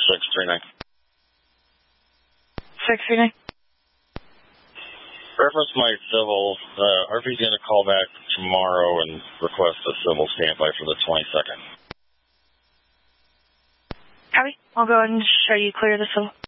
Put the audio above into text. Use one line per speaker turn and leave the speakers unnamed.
639.
639.
Reference my civil. RV's going to call back tomorrow and request a civil standby for the 22nd.
Copy. I'll go ahead and show you clear the civil.